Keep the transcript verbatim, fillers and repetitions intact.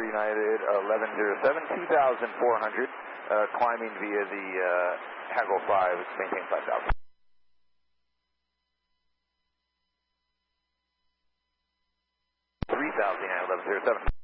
United eleven zero seven, two thousand four hundred, uh, climbing via the uh, Haggle five, maintain five thousand. three thousand, eleven zero seven.